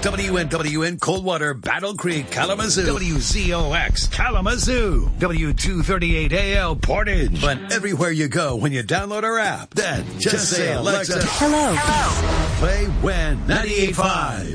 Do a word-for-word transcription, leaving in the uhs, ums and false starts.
W N W N Coldwater, Battle Creek, Kalamazoo. W Z O X Kalamazoo. W two thirty-eight A L Portage. But everywhere you go when you download our app, then just, just say, Alexa, hello. Hello. Play When ninety-eight point five.